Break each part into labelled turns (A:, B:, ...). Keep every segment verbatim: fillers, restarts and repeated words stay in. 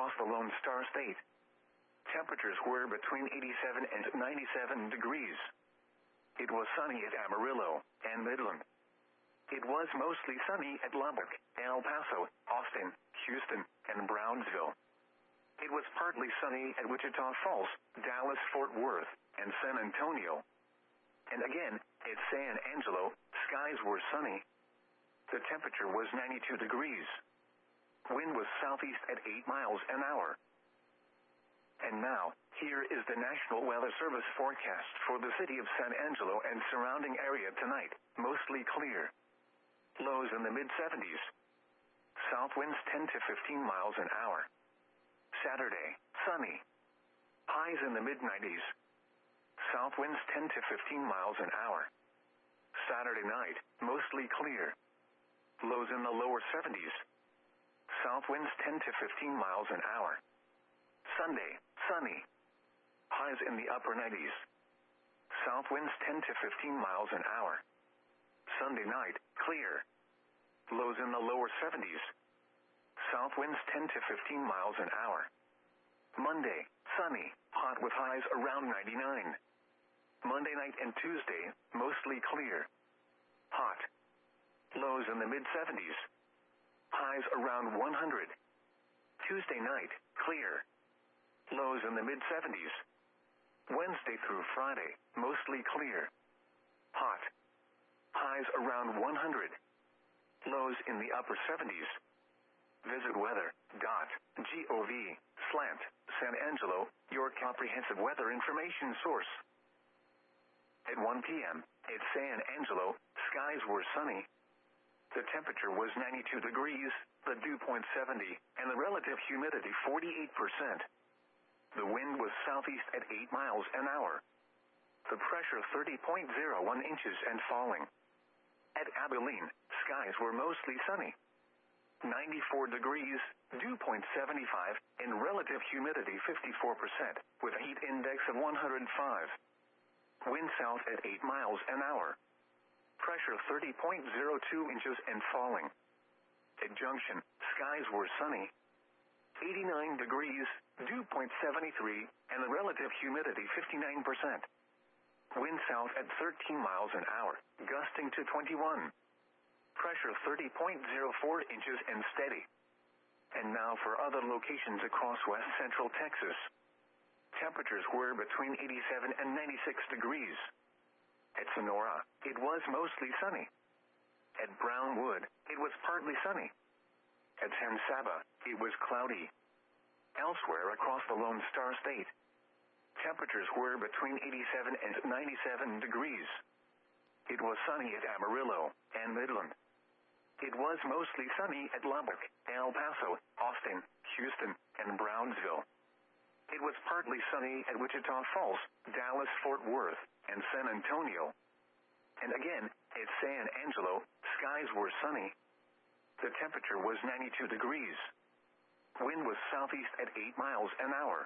A: across the Lone Star State. Temperatures were between eighty-seven and ninety-seven degrees. It was sunny at Amarillo and Midland. It was mostly sunny at Lubbock, El Paso, Austin, Houston, and Brownsville. It was partly sunny at Wichita Falls, Dallas, Fort Worth, and San Antonio. And again, at San Angelo, skies were sunny. The temperature was ninety-two degrees. Wind was southeast at eight miles an hour. And now, here is the National Weather Service forecast for the city of San Angelo and surrounding area tonight. Mostly clear. Lows in the mid seventies. South winds ten to fifteen miles an hour. Saturday, sunny. Highs in the mid nineties. South winds ten to fifteen miles an hour. Saturday night, mostly clear. Lows in the lower seventies. South winds ten to fifteen miles an hour. Sunday, sunny. Highs in the upper nineties. South winds ten to fifteen miles an hour. Sunday night, clear. Lows in the lower seventies. South winds ten to fifteen miles an hour. Monday, sunny, hot with highs around ninety-nine. Monday night and Tuesday, mostly clear. Hot. Lows in the mid seventies. Highs around one hundred. Tuesday night, clear. Lows in the mid seventies. Wednesday through Friday, mostly clear. Hot. Highs around one hundred. Lows in the upper seventies. Visit weather dot gov slant San Angelo, your comprehensive weather information source. At one p.m., at San Angelo, skies were sunny. The temperature was ninety-two degrees, the dew point seventy, and the relative humidity forty-eight percent. The wind was southeast at eight miles an hour. The pressure thirty point zero one inches and falling. At Abilene, skies were mostly sunny. ninety-four degrees, dew point seventy-five, and relative humidity fifty-four percent, with a heat index of one hundred five. Wind south at eight miles an hour. Pressure thirty point zero two inches and falling. At Junction, skies were sunny. eighty-nine degrees, dew point seventy-three, and the relative humidity fifty-nine percent. Wind south at thirteen miles an hour, gusting to twenty-one. Pressure thirty point zero four inches and steady. And now for other locations across west central Texas. Temperatures were between eighty-seven and ninety-six degrees. At Sonora, it was mostly sunny. At Brownwood, it was partly sunny. At San Saba, it was cloudy. Elsewhere across the Lone Star State, temperatures were between eighty-seven and ninety-seven degrees. It was sunny at Amarillo and Midland. It was mostly sunny at Lubbock, El Paso, Austin, Houston, and Brownsville. It was partly sunny at Wichita Falls, Dallas, Fort Worth, and San Antonio. And again, at San Angelo, skies were sunny. The temperature was ninety-two degrees. Wind was southeast at eight miles an hour.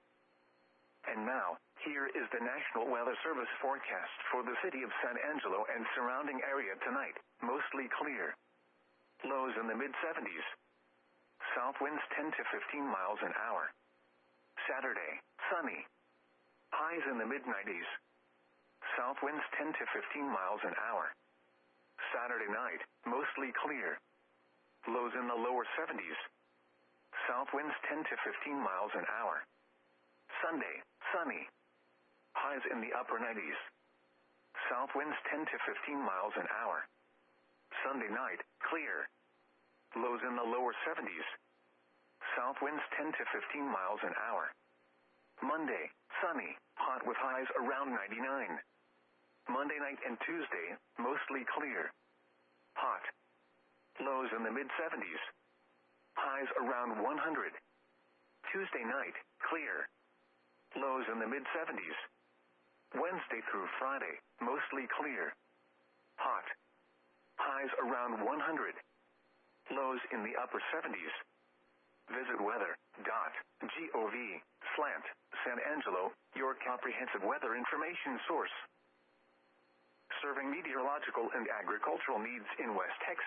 A: And now, here is the National Weather Service forecast for the city of San Angelo and surrounding area tonight. Mostly clear. Lows in the mid seventies. South winds ten to fifteen miles an hour. Saturday, sunny. Highs in the mid nineties. South winds ten to fifteen miles an hour. Saturday night, mostly clear. Lows in the lower seventies. South winds ten to fifteen miles an hour. Sunday, sunny. Highs in the upper nineties. South winds ten to fifteen miles an hour. Sunday night, clear. Lows in the lower seventies. South winds ten to fifteen miles an hour. Monday, sunny, hot with highs around ninety-nine. Monday night and Tuesday, mostly clear. Hot. Lows in the mid seventies. Highs around one hundred. Tuesday night, clear. Lows in the mid seventies. Wednesday through Friday, mostly clear. Hot. Highs around one hundred. Lows in the upper seventies. Visit weather dot gov slant San Angelo, your comprehensive weather information source. Serving meteorological and agricultural needs in West Texas,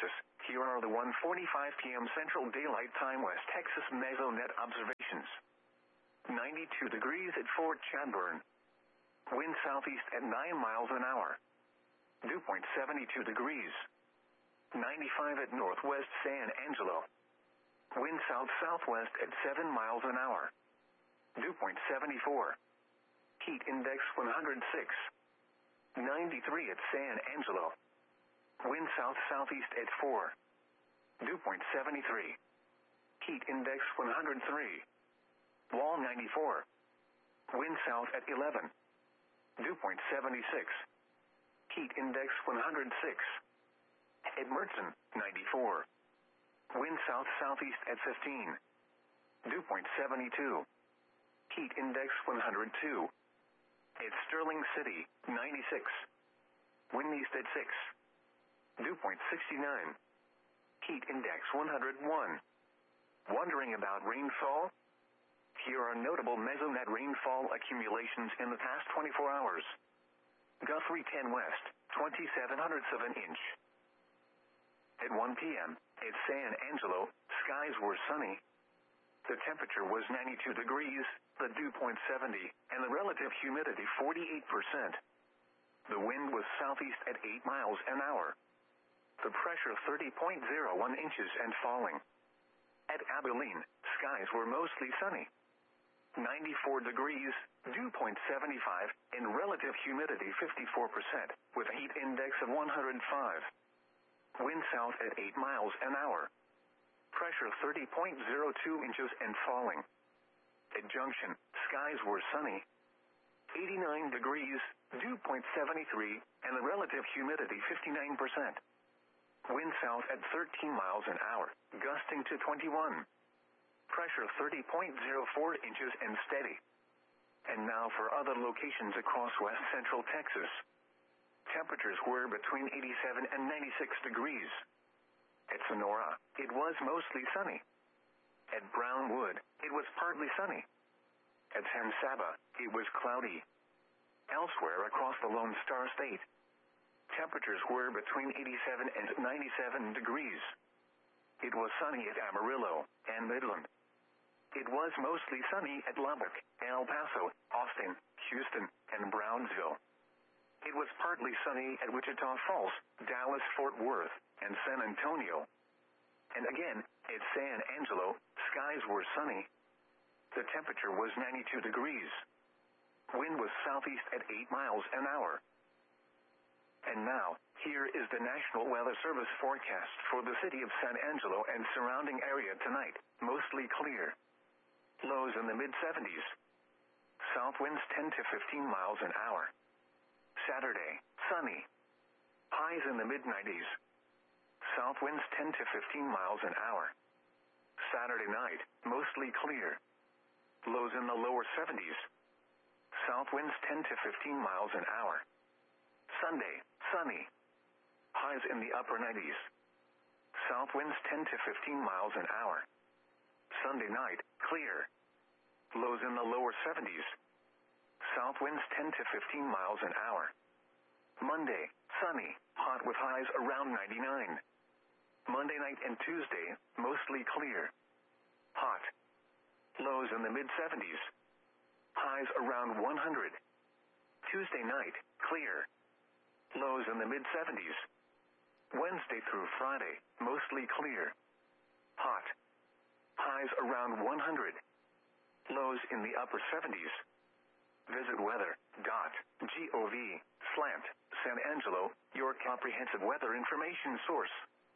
A: Here are the one forty-five p m Central Daylight Time West Texas Mesonet observations. ninety-two degrees at Fort Chadbourne. Wind southeast at nine miles an hour. Dew point seventy-two degrees. ninety-five at Northwest San Angelo. Wind south-southwest at seven miles an hour. Dew point seventy-four. Heat index one hundred six. ninety-three at San Angelo. Wind south-southeast at four. Dew point seventy-three. Heat index one hundred three. Wall ninety-four. Wind south at eleven. Dew point seventy-six. Heat index one hundred six. At Mertzen, ninety-four. Wind south-southeast at fifteen. Dew point seventy-two. Heat index one hundred two. At Sterling City, ninety-six. Wind east at six. Dew point sixty-nine. Heat index one hundred one. Wondering about rainfall? Here are notable Mesonet rainfall accumulations in the past twenty-four hours. Guthrie ten West, twenty-seven hundredths of an inch. At one p m, at San Angelo, skies were sunny. The temperature was ninety-two degrees, the dew point seventy, and the relative humidity forty-eight percent. The wind was southeast at eight miles an hour. The pressure thirty point zero one inches and falling. At Abilene, skies were mostly sunny. ninety-four degrees, dew point seventy-five, and relative humidity fifty-four percent, with a heat index of one hundred five. Wind south at eight miles an hour. Pressure thirty point zero two inches and falling. At Junction, skies were sunny. eighty-nine degrees, dew point seventy-three, and the relative humidity fifty-nine percent. Wind south at thirteen miles an hour, gusting to twenty-one. Pressure thirty point zero four inches and steady. And now for other locations across west central Texas. Temperatures were between eighty-seven and ninety-six degrees. At Sonora, it was mostly sunny. At Brownwood, it was partly sunny. At San Saba, it was cloudy. Elsewhere across the Lone Star State, temperatures were between eighty-seven and ninety-seven degrees. It was sunny at Amarillo and Midland. It was mostly sunny at Lubbock, El Paso, Austin, Houston, and Brownsville. It was partly sunny at Wichita Falls, Dallas, Fort Worth, and San Antonio. And again, at San Angelo, skies were sunny. The temperature was ninety-two degrees. Wind was southeast at eight miles an hour. And now, here is the National Weather Service forecast for the city of San Angelo and surrounding area tonight. Mostly clear. Lows in the mid seventies. South winds ten to fifteen miles an hour. Saturday, sunny. Highs in the mid nineties. South winds ten to fifteen miles an hour. Saturday night, mostly clear. Lows in the lower seventies. South winds ten to fifteen miles an hour. Sunday, sunny. Highs in the upper nineties. South winds ten to fifteen miles an hour. Sunday night, clear. Lows in the lower seventies. South winds ten to fifteen miles an hour. Monday, sunny, hot with highs around ninety-nine. Monday night and Tuesday, mostly clear. Hot. Lows in the mid seventies. Highs around one hundred. Tuesday night, clear. Lows in the mid seventies. Wednesday through Friday, mostly clear. Hot. Highs around one hundred. Lows in the upper seventies. Visit weather dot gov slant San Angelo, your comprehensive weather information source.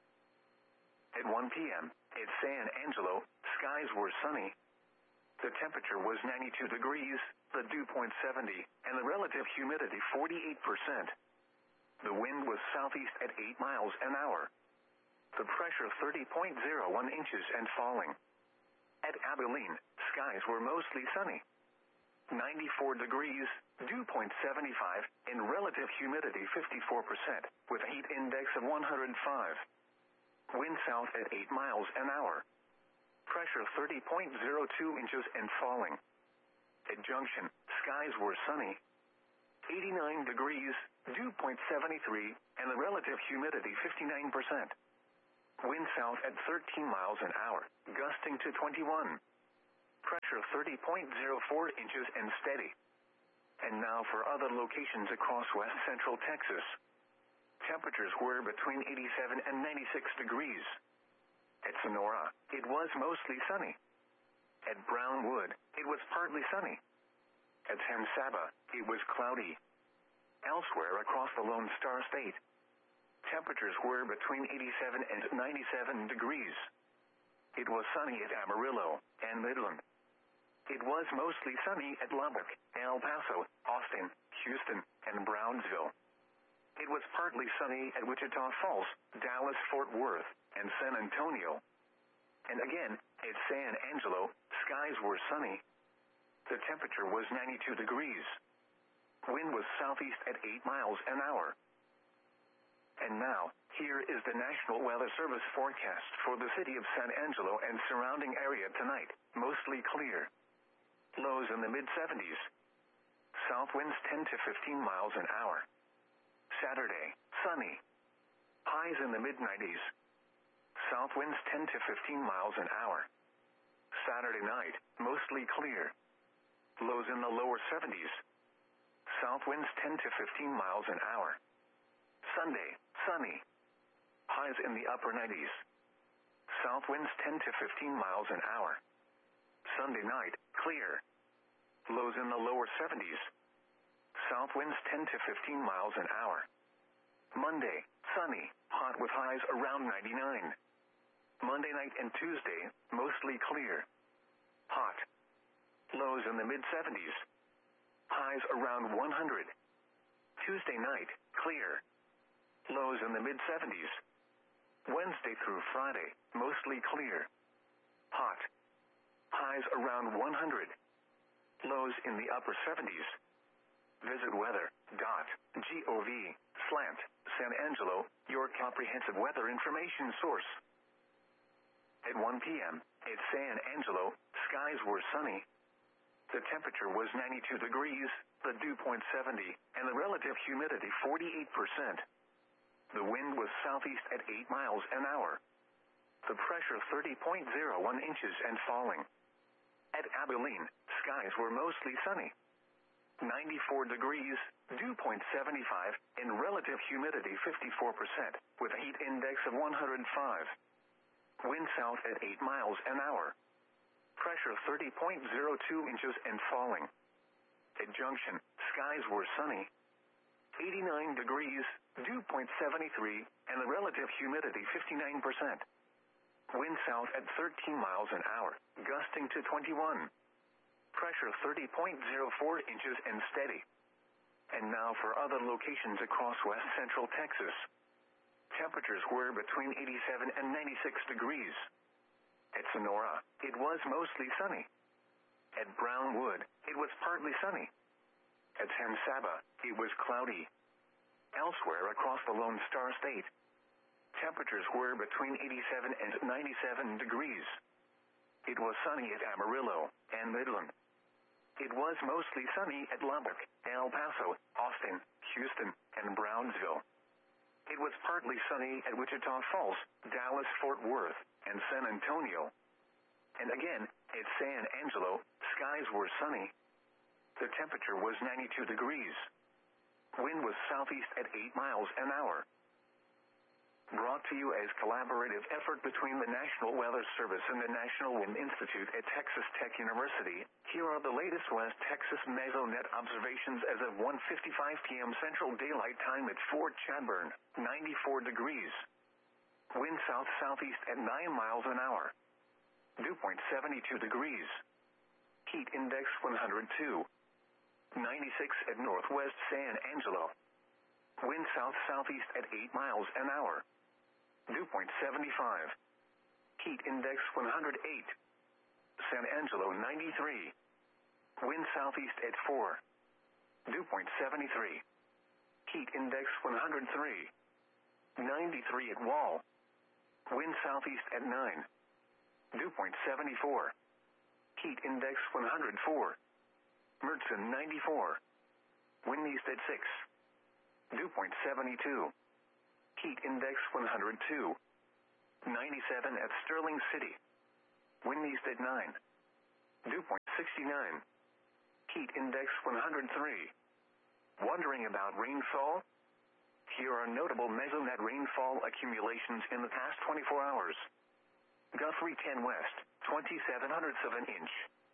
A: At one p m, at San Angelo, skies were sunny. The temperature was ninety-two degrees, the dew point seventy, and the relative humidity forty-eight percent. The wind was southeast at eight miles an hour. The pressure thirty point zero one inches and falling. At Abilene, skies were mostly sunny. ninety-four degrees, dew point seventy-five, and relative humidity fifty-four percent, with a heat index of one hundred five. Wind south at eight miles an hour. Pressure thirty point zero two inches and falling. At Junction, skies were sunny. eighty-nine degrees, dew point seventy-three, and the relative humidity fifty-nine percent. Wind south at thirteen miles an hour, gusting to twenty-one. Pressure thirty point zero four inches and steady. And now for other locations across west central Texas. Temperatures were between eighty-seven and ninety-six degrees. At Sonora, it was mostly sunny. At Brownwood, it was partly sunny. At San Saba, it was cloudy. Elsewhere across the Lone Star State, temperatures were between eighty-seven and ninety-seven degrees. It was sunny at Amarillo and Midland. It was mostly sunny at Lubbock, El Paso, Austin, Houston, and Brownsville. It was partly sunny at Wichita Falls, Dallas, Fort Worth, and San Antonio. And again, at San Angelo, skies were sunny. The temperature was ninety-two degrees. Wind was southeast at eight miles an hour. And now, here is the National Weather Service forecast for the city of San Angelo and surrounding area tonight. Mostly clear. Lows in the mid seventies. South winds ten to fifteen miles an hour. Saturday, sunny. Highs in the mid nineties. South winds ten to fifteen miles an hour. Saturday night, mostly clear. Lows in the lower seventies. South winds ten to fifteen miles an hour. Sunday, sunny. Highs in the upper nineties. South winds ten to fifteen miles an hour. Sunday night, clear. Lows in the lower seventies. South winds ten to fifteen miles an hour. Monday, sunny, hot with highs around ninety-nine. Monday night and Tuesday, mostly clear. Hot. Lows in the mid seventies. Highs around one hundred. Tuesday night, clear. Lows in the mid seventies. Wednesday through Friday, mostly clear. Hot. Highs around one hundred. Lows in the upper seventies. Visit weather dot gov slash San Angelo, your comprehensive weather information source. At one p.m., at San Angelo, skies were sunny. The temperature was ninety-two degrees, the dew point seventy, and the relative humidity forty-eight percent. The wind was southeast at eight miles an hour. The pressure thirty point zero one inches and falling. At Abilene, skies were mostly sunny. ninety-four degrees, dew point seventy-five, and relative humidity fifty-four percent, with a heat index of one hundred five. Wind south at eight miles an hour. Pressure thirty point zero two inches and falling. At Junction, skies were sunny. eighty-nine degrees, dew point seventy-three, and the relative humidity fifty-nine percent. Wind south at thirteen miles an hour, gusting to twenty-one. Pressure thirty point zero four inches and steady. And now for other locations across west central Texas. Temperatures were between eighty-seven and ninety-six degrees. At Sonora, it was mostly sunny. At Brownwood, it was partly sunny. At San Saba, it was cloudy. Elsewhere across the Lone Star State, temperatures were between eighty-seven and ninety-seven degrees. It was sunny at Amarillo and Midland. It was mostly sunny at Lubbock, El Paso, Austin, Houston, and Brownsville. It was partly sunny at Wichita Falls, Dallas, Fort Worth, and San Antonio. And again, at San Angelo, skies were sunny. The temperature was ninety-two degrees. Wind was southeast at eight miles an hour. Brought to you as collaborative effort between the National Weather Service and the National Wind Institute at Texas Tech University, here are the latest West Texas Mesonet observations as of one fifty-five p.m. Central Daylight Time at Fort Chadbourne, ninety-four degrees. Wind south-southeast at nine miles an hour. Dew point seventy-two degrees. Heat index one hundred two. ninety-six at Northwest San Angelo. Wind south-southeast at eight miles an hour. Dew point seventy-five. Heat index one hundred eight. San Angelo ninety-three. Wind southeast at four. Dew point seventy-three. Heat index one hundred three. ninety-three at Wall. Wind southeast at nine. Dew point seventy-four. Heat index one hundred four. Mertzen ninety-four. Wind east at six. Dew point seventy-two. Heat index one hundred two. ninety-seven at Sterling City. Wind east at nine. Dew point sixty-nine. Heat index one hundred three. Wondering about rainfall? Here are notable mesonet rainfall accumulations in the past twenty-four hours. Guthrie ten West, twenty-seven hundredths of an inch.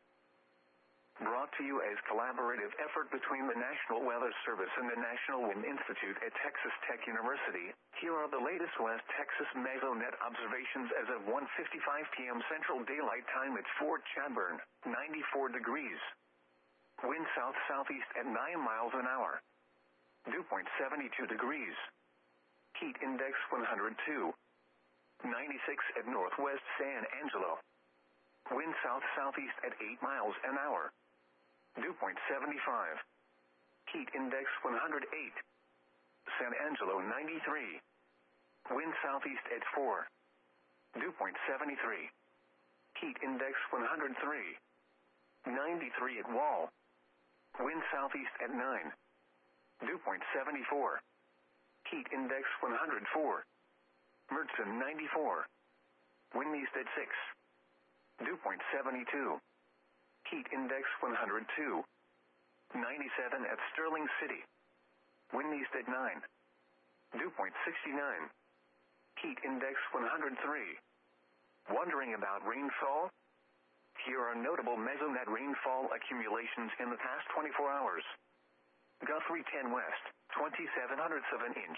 A: Brought to you as collaborative effort between the National Weather Service and the National Wind Institute at Texas Tech University, here are the latest West Texas mesonet observations as of one fifty-five p m Central Daylight Time at Fort Chadbourne, ninety-four degrees. Wind south-southeast at nine miles an hour. Dew point seventy-two degrees. Heat index one hundred two. ninety-six at Northwest San Angelo. Wind south-southeast at eight miles an hour. Dew point seventy-five. Heat index one hundred eight. San Angelo ninety-three. Wind southeast at four. Dew point seventy-three. Heat index one hundred three. ninety-three at Wall. Wind southeast at nine. Dew point seventy-four. Heat index one hundred four. Mertzen ninety-four. Wind east at six. Dew point seventy-two. Heat index one hundred two. ninety-seven at Sterling City. Wind east at nine. Dew point sixty-nine. Heat index one hundred three. Wondering about rainfall? Here are notable mesonet rainfall accumulations in the past twenty-four hours. Guthrie ten West, twenty-seven hundredths of an inch.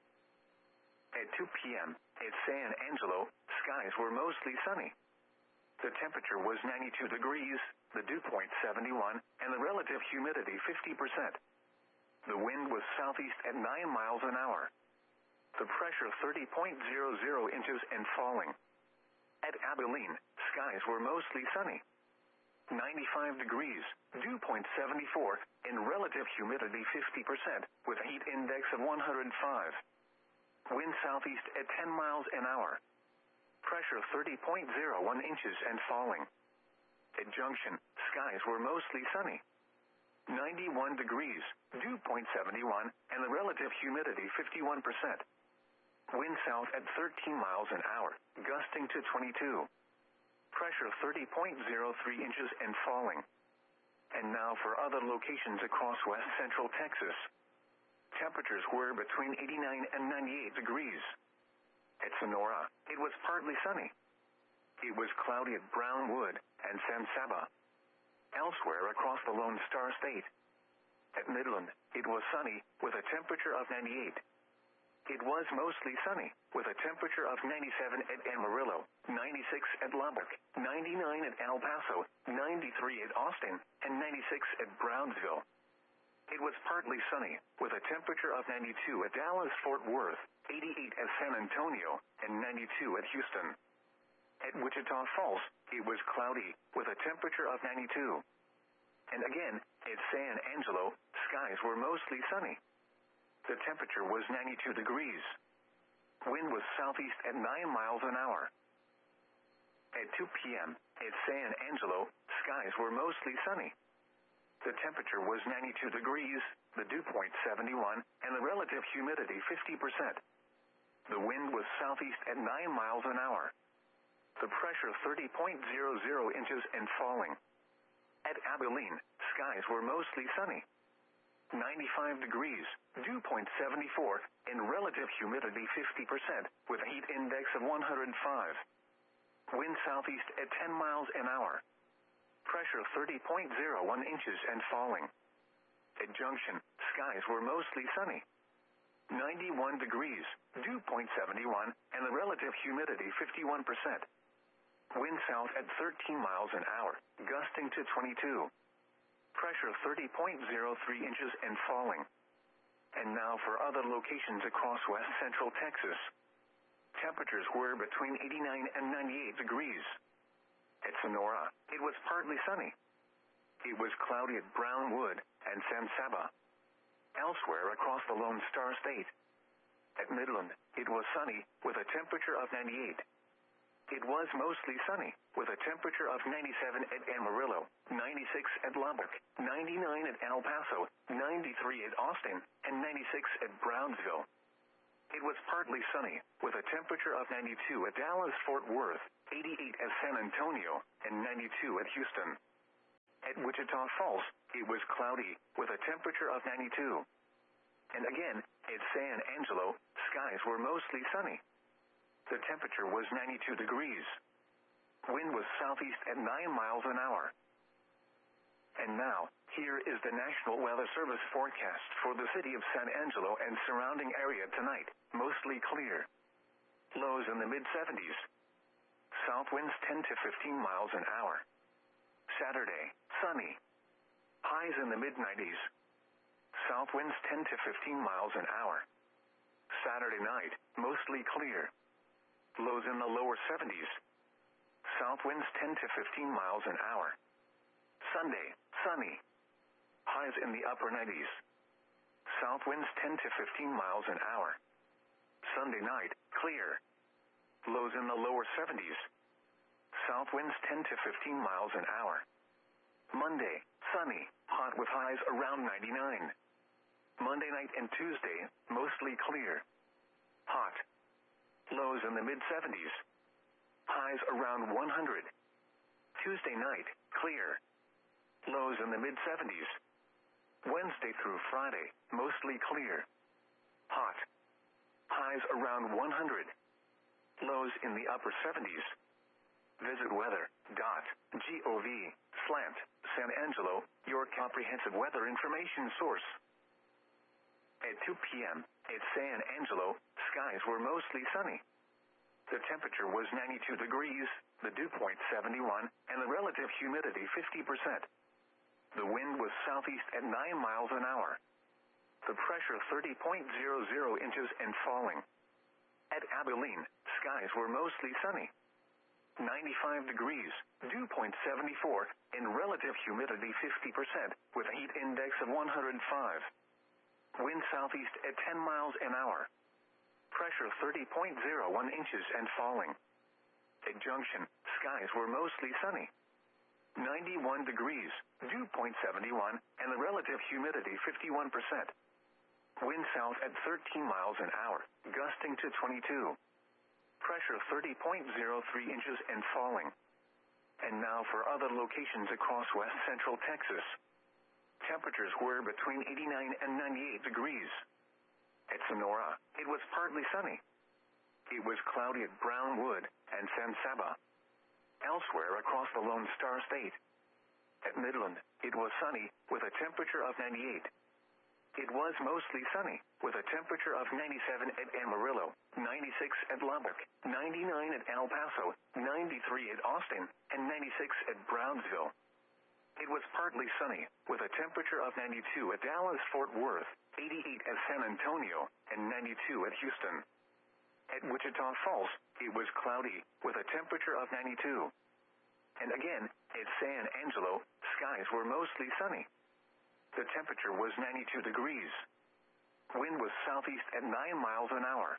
A: At two p m at San Angelo, skies were mostly sunny. The temperature was ninety-two degrees, the dew point seventy-one, and the relative humidity fifty percent. The wind was southeast at nine miles an hour. The pressure thirty point zero zero inches and falling. At Abilene, skies were mostly sunny. ninety-five degrees, dew point seventy-four, and relative humidity fifty percent, with a heat index of one hundred five. Wind southeast at ten miles an hour. Pressure thirty point zero one inches and falling. At Junction, skies were mostly sunny. ninety-one degrees, dew point seventy-one, and the relative humidity fifty-one percent. Wind south at thirteen miles an hour, gusting to twenty-two. Pressure thirty point zero three inches and falling. And now for other locations across west central Texas. Temperatures were between eighty-nine and ninety-eight degrees. At Sonora, it was partly sunny. It was cloudy at Brownwood and San Saba. Elsewhere across the Lone Star State. At Midland, it was sunny, with a temperature of ninety-eight. It was mostly sunny, with a temperature of ninety-seven at Amarillo, ninety-six at Lubbock, ninety-nine at El Paso, ninety-three at Austin, and ninety-six at Brownsville. It was partly sunny, with a temperature of ninety-two at Dallas-Fort Worth, eighty-eight at San Antonio, and ninety-two at Houston. At Wichita Falls, it was cloudy, with a temperature of ninety-two. And again, at San Angelo, skies were mostly sunny. The temperature was ninety-two degrees. Wind was southeast at nine miles an hour. At two p m, at San Angelo, skies were mostly sunny. The temperature was ninety-two degrees, the dew point seventy-one, and the relative humidity fifty percent. The wind was southeast at nine miles an hour. The pressure thirty point zero zero inches and falling. At Abilene, skies were mostly sunny. ninety-five degrees, dew point seventy-four, and relative humidity fifty percent, with a heat index of one hundred five. Wind southeast at ten miles an hour. Pressure thirty point zero one inches and falling. At Junction, skies were mostly sunny. ninety-one degrees, dew point seventy-one, and the relative humidity fifty-one percent. Wind south at thirteen miles an hour, gusting to twenty-two. Pressure thirty point zero three inches and falling. And now for other locations across west central Texas. Temperatures were between eighty-nine and ninety-eight degrees. At Sonora, it was partly sunny. It was cloudy at Brownwood and San Saba. Elsewhere across the Lone Star State. At Midland, it was sunny, with a temperature of ninety-eight. It was mostly sunny, with a temperature of ninety-seven at Amarillo, ninety-six at Lubbock, ninety-nine at El Paso, ninety-three at Austin, and ninety-six at Brownsville. It was partly sunny, with a temperature of ninety-two at Dallas-Fort Worth, eighty-eight at San Antonio, and ninety-two at Houston. At Wichita Falls, it was cloudy, with a temperature of ninety-two. And again, at San Angelo, skies were mostly sunny. The temperature was ninety-two degrees. Wind was southeast at nine miles an hour. And now, here is the National Weather Service forecast for the city of San Angelo and surrounding area tonight. Mostly clear. Lows in the mid seventies. South winds ten to fifteen miles an hour. Saturday, sunny. Highs in the mid nineties. South winds ten to fifteen miles an hour. Saturday night, mostly clear. Lows in the lower seventies. South winds ten to fifteen miles an hour. Sunday, sunny. Highs in the upper nineties. South winds ten to fifteen miles an hour. Sunday night, clear. Lows in the lower seventies. South winds ten to fifteen miles an hour. Monday, sunny, hot with highs around ninety-nine. Monday night and Tuesday, mostly clear. Hot. Lows in the mid seventies. Highs around one hundred. Tuesday night, clear. Lows in the mid seventies. Wednesday through Friday, mostly clear. Hot. Highs around one hundred. Lows in the upper seventies. Visit weather.gov slant San Angelo, your comprehensive weather information source. At two p.m., at San Angelo, skies were mostly sunny. The temperature was ninety-two degrees, the dew point seventy-one, and the relative humidity fifty percent. The wind was southeast at nine miles an hour. The pressure thirty point zero zero inches and falling. At Abilene, skies were mostly sunny. ninety-five degrees, dew point seventy-four, and relative humidity fifty percent, with a heat index of one hundred five. Wind southeast at ten miles an hour. Pressure thirty point zero one inches and falling. At Junction, skies were mostly sunny. ninety-one degrees, dew point seventy-one, and the relative humidity fifty-one percent. Wind south at thirteen miles an hour, gusting to twenty-two. Pressure thirty point zero three inches and falling. And now for other locations across west central Texas. Temperatures were between eighty-nine and ninety-eight degrees. At Sonora, it was partly sunny. It was cloudy at Brownwood and San Saba. Elsewhere across the Lone Star State. At Midland, it was sunny, with a temperature of ninety-eight. It was mostly sunny, with a temperature of ninety-seven at Amarillo, ninety-six at Lubbock, ninety-nine at El Paso, ninety-three at Austin, and ninety-six at Brownsville. It was partly sunny, with a temperature of ninety-two at Dallas-Fort Worth, eighty-eight at San Antonio, and ninety-two at Houston. At Wichita Falls, it was cloudy, with a temperature of ninety-two. And again, at San Angelo, skies were mostly sunny. The temperature was ninety-two degrees. Wind was southeast at nine miles an hour.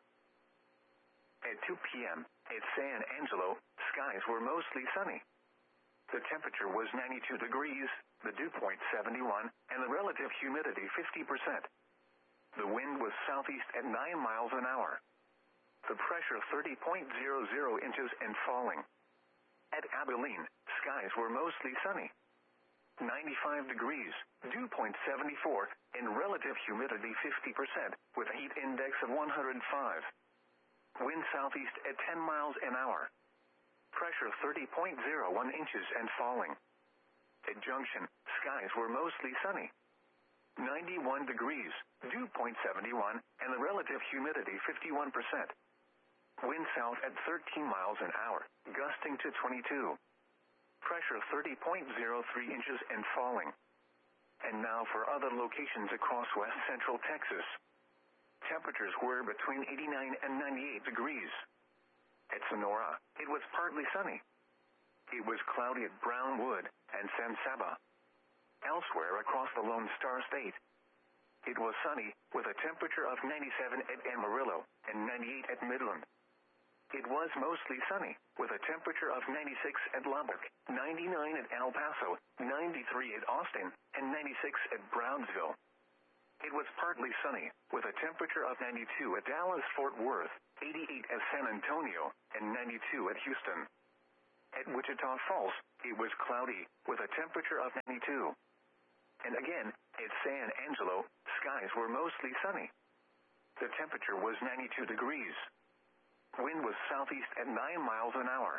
A: At two p.m., at San Angelo, skies were mostly sunny. The temperature was ninety-two degrees, the dew point seventy-one, and the relative humidity fifty percent. The wind was southeast at nine miles an hour. The pressure thirty point zero zero inches and falling. At Abilene, skies were mostly sunny. ninety-five degrees, dew point seventy-four, and relative humidity fifty percent, with a heat index of one hundred five. Wind southeast at ten miles an hour. Pressure thirty point zero one inches and falling. At Junction, skies were mostly sunny. ninety-one degrees, dew point seventy-one, and the relative humidity fifty-one percent. Wind south at thirteen miles an hour, gusting to twenty-two. Pressure thirty point zero three inches and falling. And now for other locations across west central Texas. Temperatures were between eighty-nine and ninety-eight degrees. At Sonora, it was partly sunny. It was cloudy at Brownwood and San Saba. Elsewhere across the Lone Star State, it was sunny, with a temperature of ninety-seven at Amarillo and ninety-eight at Midland. It was mostly sunny, with a temperature of ninety-six at Lubbock, ninety-nine at El Paso, ninety-three at Austin, and ninety-six at Brownsville. It was partly sunny, with a temperature of ninety-two at Dallas-Fort Worth, eighty-eight at San Antonio, and ninety-two at Houston. At Wichita Falls, it was cloudy, with a temperature of ninety-two. And again, at San Angelo, skies were mostly sunny. The temperature was ninety-two degrees. Wind was southeast at nine miles an hour.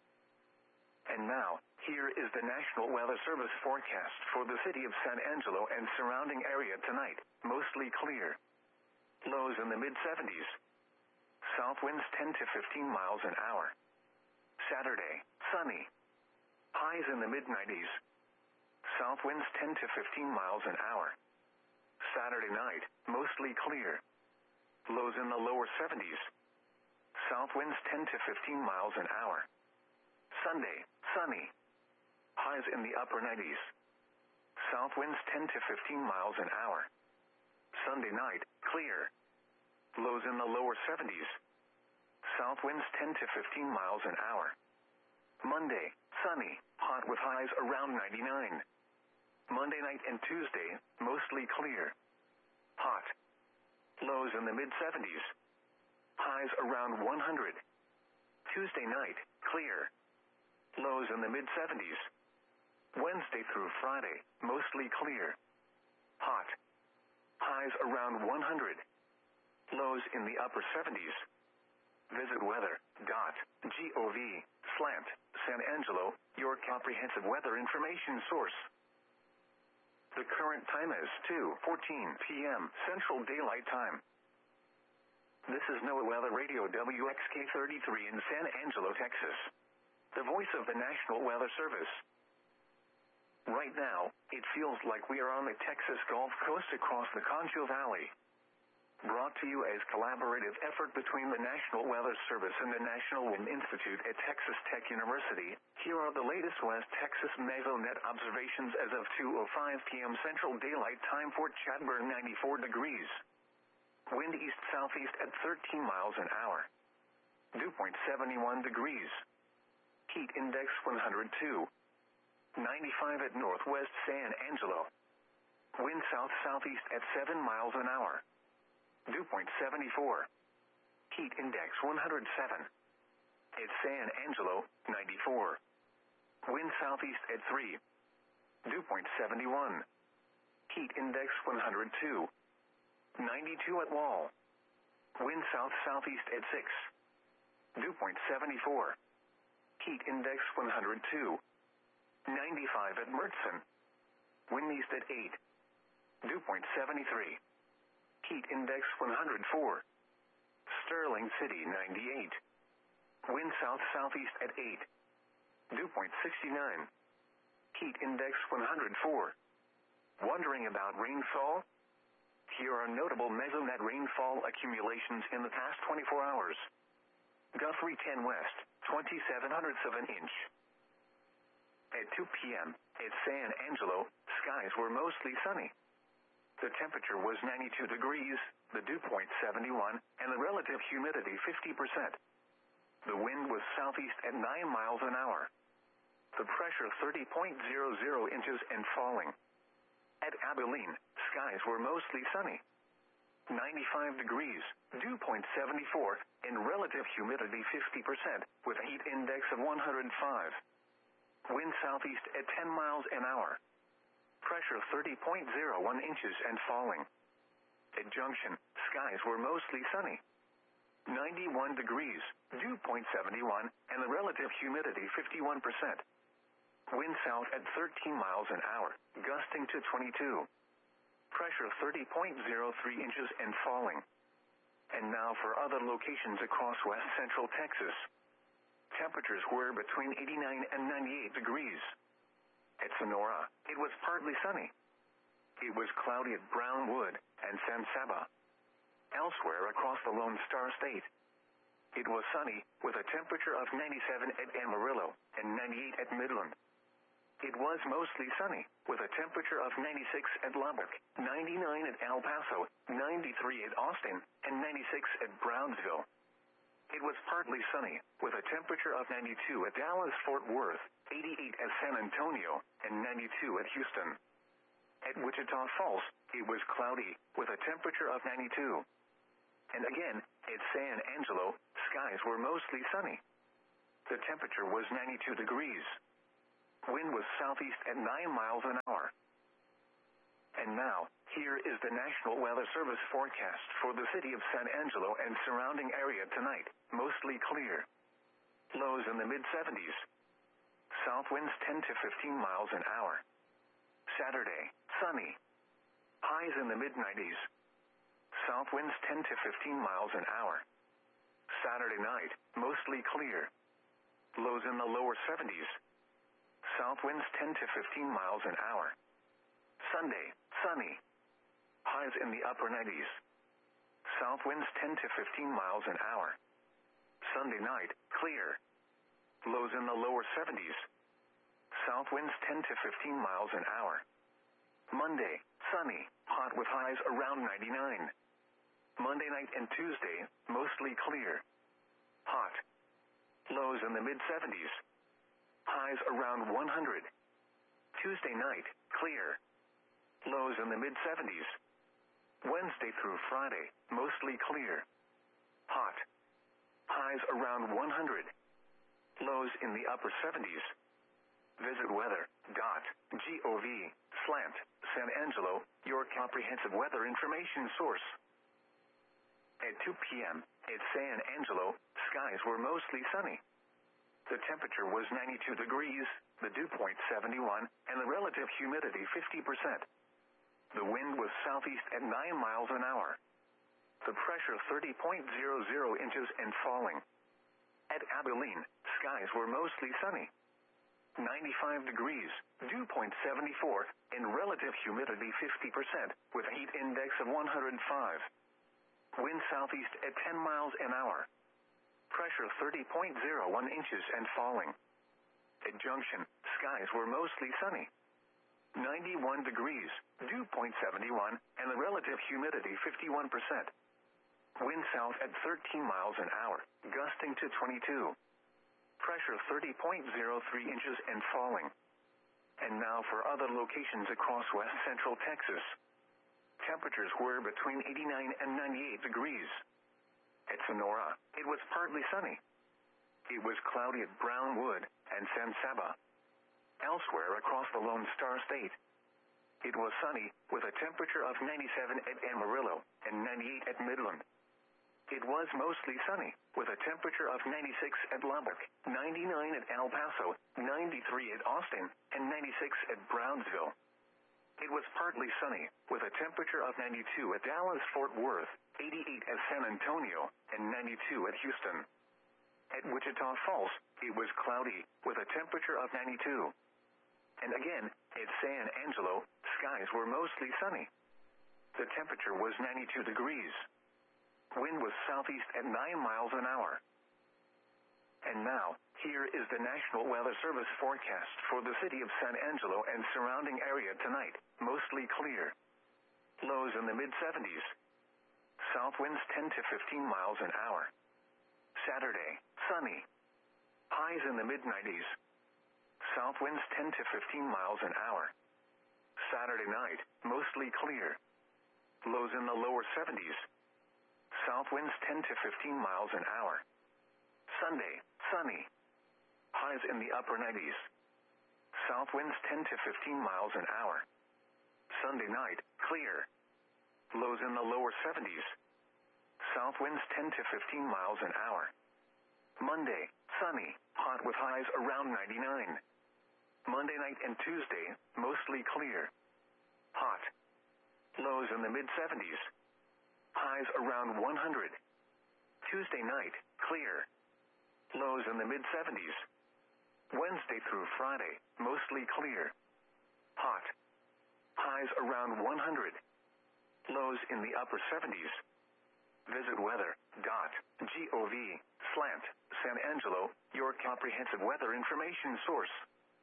A: And now, here is the National Weather Service forecast for the city of San Angelo and surrounding area tonight. Mostly clear. Lows in the mid seventies. South winds ten to fifteen miles an hour. Saturday, sunny. Highs in the mid nineties. South winds ten to fifteen miles an hour. Saturday night, mostly clear. Lows in the lower seventies. South winds ten to fifteen miles an hour. Sunday, sunny. Highs in the upper nineties. South winds ten to fifteen miles an hour. Sunday night, clear. Lows in the lower seventies. South winds ten to fifteen miles an hour. Monday, sunny, hot with highs around ninety-nine. Monday night and Tuesday, mostly clear. Hot. Lows in the mid seventies. Highs around one hundred. Tuesday night, clear. Lows in the mid seventies. Wednesday through Friday, mostly clear. Hot. Highs around one hundred. Lows in the upper seventies. Visit weather dot gov slant San Angelo, your comprehensive weather information source. The current time is two fourteen p m Central Daylight Time. This is NOAA Weather Radio W X K thirty-three in San Angelo, Texas. The voice of the National Weather Service. Right now, it feels like we are on the Texas Gulf Coast across the Concho Valley. Brought to you as collaborative effort between the National Weather Service and the National Wind Institute at Texas Tech University, here are the latest West Texas Mesonet observations as of two oh five p m Central Daylight Time. Fort Chadbourne ninety-four degrees. Wind east-southeast at thirteen miles an hour. Dew point seventy-one degrees. Heat index one hundred two. ninety-five at northwest San Angelo. Wind south-southeast at seven miles an hour. Dew point seventy-four. Heat index one hundred seven. At San Angelo, ninety-four. Wind southeast at three. Dew point seventy-one. Heat index one hundred two. ninety-two at Wall. Wind south-southeast at six. Dew point seventy-four. Heat index one hundred two. ninety-five at Mertzen. Wind east at eight. Dew point seventy-three. Heat index one hundred four. Sterling City ninety-eight. Wind south-southeast at eight. Dew point sixty-nine. Heat index one hundred four. Wondering about rainfall? Here are notable Mesonet rainfall accumulations in the past twenty-four hours. Guthrie ten West, twenty-seven hundredths of an inch. At two p m, at San Angelo, skies were mostly sunny. The temperature was ninety-two degrees, the dew point seventy-one, and the relative humidity fifty percent. The wind was southeast at nine miles an hour. The pressure thirty point zero zero inches and falling. At Abilene, skies were mostly sunny. ninety-five degrees, dew point seventy-four, and relative humidity fifty percent, with a heat index of one hundred five. Wind southeast at ten miles an hour. Pressure thirty point zero one inches and falling. At Junction, skies were mostly sunny. ninety-one degrees, dew point seventy-one, and the relative humidity fifty-one percent. Wind south at thirteen miles an hour, gusting to twenty-two. Pressure thirty point zero three inches and falling. And now for other locations across west central Texas. Temperatures were between eighty-nine and ninety-eight degrees. At Sonora, it was partly sunny. It was cloudy at Brownwood and San Saba. Elsewhere across the Lone Star State, it was sunny, with a temperature of ninety-seven at Amarillo and ninety-eight at Midland. It was mostly sunny, with a temperature of ninety-six at Lubbock, ninety-nine at El Paso, ninety-three at Austin, and ninety-six at Brownsville. It was partly sunny, with a temperature of ninety-two at Dallas-Fort Worth, eighty-eight at San Antonio, and ninety-two at Houston. At Wichita Falls, it was cloudy, with a temperature of ninety-two. And again, at San Angelo, skies were mostly sunny. The temperature was ninety-two degrees. Wind was southeast at nine miles an hour. And now, here is the National Weather Service forecast for the city of San Angelo and surrounding area tonight. Mostly clear. Lows in the mid seventies. South winds ten to fifteen miles an hour. Saturday, sunny. Highs in the mid nineties. South winds ten to fifteen miles an hour. Saturday night, mostly clear. Lows in the lower seventies. South winds ten to fifteen miles an hour. Sunday, sunny. Highs in the upper nineties. South winds ten to fifteen miles an hour. Sunday night, clear. Lows in the lower seventies. South winds ten to fifteen miles an hour. Monday, sunny, hot with highs around ninety-nine. Monday night and Tuesday, mostly clear. Hot. Lows in the mid seventies. Highs around one hundred. Tuesday night, clear. Lows in the mid seventies. Wednesday through Friday, mostly clear. Hot. Highs around one hundred. Lows in the upper seventies. Visit weather dot gov slant San Angelo, your comprehensive weather information source. At two p.m., at San Angelo, skies were mostly sunny. The temperature was ninety-two degrees, the dew point seventy-one, and the relative humidity fifty percent. The wind was southeast at nine miles an hour. The pressure thirty point zero zero inches and falling. At Abilene, skies were mostly sunny. ninety-five degrees, dew point seventy-four, and relative humidity fifty percent, with heat index of one hundred five. Wind southeast at ten miles an hour. Pressure thirty point zero one inches and falling. At Junction, skies were mostly sunny. ninety-one degrees, dew point seventy-one, and the relative humidity fifty-one percent. Wind south at thirteen miles an hour, gusting to twenty-two. Pressure thirty point zero three inches and falling. And now for other locations across west central Texas. Temperatures were between eighty-nine and ninety-eight degrees. At Sonora, it was partly sunny. It was cloudy at Brownwood and San Saba. Elsewhere across the Lone Star State, it was sunny, with a temperature of ninety-seven at Amarillo and ninety-eight at Midland. It was mostly sunny, with a temperature of ninety-six at Lubbock, ninety-nine at El Paso, ninety-three at Austin, and ninety-six at Brownsville. It was partly sunny, with a temperature of ninety-two at Dallas-Fort Worth, eighty-eight at San Antonio, and ninety-two at Houston. At Wichita Falls, it was cloudy, with a temperature of ninety-two. And again, at San Angelo, skies were mostly sunny. The temperature was ninety-two degrees. Wind was southeast at nine miles an hour. And now, here is the National Weather Service forecast for the city of San Angelo and surrounding area tonight. Mostly clear. Lows in the mid seventies. South winds ten to fifteen miles an hour. Saturday, sunny. Highs in the mid nineties. South winds ten to fifteen miles an hour. Saturday night, mostly clear. Lows in the lower seventies. South winds ten to fifteen miles an hour. Sunday, sunny. Highs in the upper nineties. South winds ten to fifteen miles an hour. Sunday night, clear. Lows in the lower seventies. South winds ten to fifteen miles an hour. Monday, sunny, hot with highs around ninety-nine. Monday night and Tuesday, mostly clear. Hot. Lows in the mid seventies. Highs around one hundred. Tuesday night, clear. Lows in the mid seventies. Wednesday through Friday, mostly clear. Hot. Highs around one hundred. Lows in the upper seventies. Visit weather dot gov slant San Angelo, your comprehensive weather information source.